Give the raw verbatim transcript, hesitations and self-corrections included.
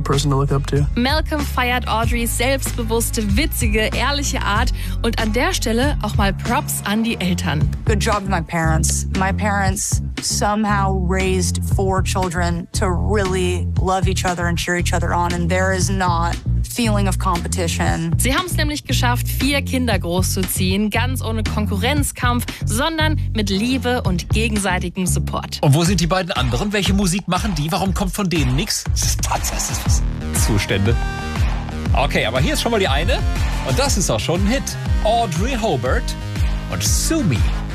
person to look up to. Malcolm feiert Audreys selbstbewusste, witzige, ehrliche Art und an der Stelle auch mal Props an die Eltern. Good job to my parents. My parents somehow raised four children to really love each other and cheer each other on, and there is not feeling of competition. Sie haben es nämlich geschafft, vier Kinder großzuziehen, ganz ohne Konkurrenzkampf, sondern mit Liebe und gegenseitigem Support. Und wo sind die beiden anderen? Welche Musik machen die? Warum kommt von denen nichts? Das ist tatsächlich Zustände. Okay, aber hier ist schon mal die eine. Und das ist auch schon ein Hit. Audrey Hobart und Sue Me.